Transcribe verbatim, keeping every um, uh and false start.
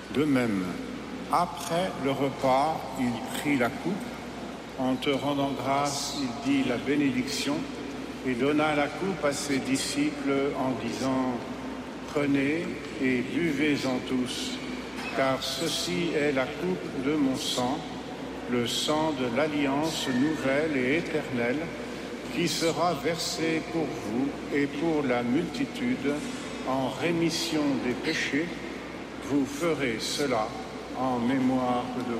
De même, après le repas, il prit la coupe. En te rendant grâce, il dit la bénédiction et donna la coupe à ses disciples en disant « Prenez et buvez-en tous, car ceci est la coupe de mon sang, le sang de l'alliance nouvelle et éternelle, qui sera versé pour vous et pour la multitude en rémission des péchés. Vous ferez cela en mémoire de moi. »